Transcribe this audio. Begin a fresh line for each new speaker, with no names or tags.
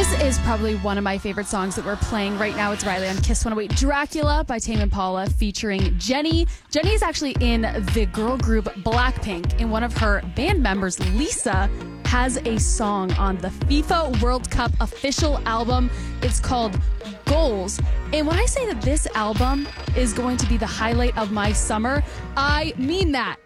This is probably one of my favorite songs that we're playing right now. It's Riley on Kiss 108. Dracula by Tame Impala featuring Jenny. Jenny is actually in the girl group Blackpink, and one of her band members, Lisa, has a song on the FIFA World Cup official album. It's called Goals. And when I say that this album is going to be the highlight of my summer, I mean that.